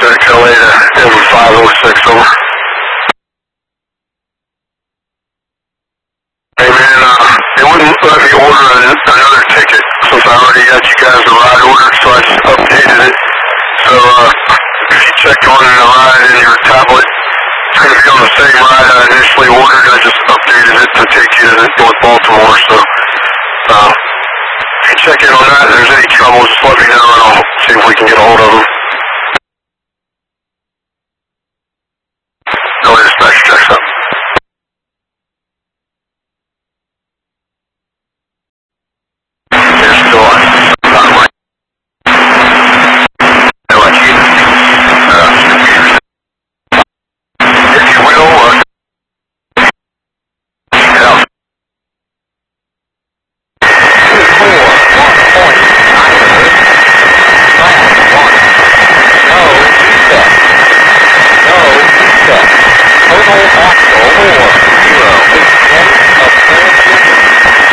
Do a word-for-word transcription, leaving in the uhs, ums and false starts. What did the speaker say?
six, L A to Denver five oh six, over. Hey man, uh, they wouldn't let me order an, another ticket since I already got you guys the ride ordered, so I just updated it. So, uh, if you check on the ride in your tablet, it's going to be on the same ride I initially ordered. I just updated it to take you to North Baltimore, so, uh, if you check in on that, if there's any trouble, just let me know and I'll see if we can get a hold of them. Go ahead, dispatch, checks up. Yes, still on. Not right. No, I can't. Uh, if you will, uh, yeah. Total axle four.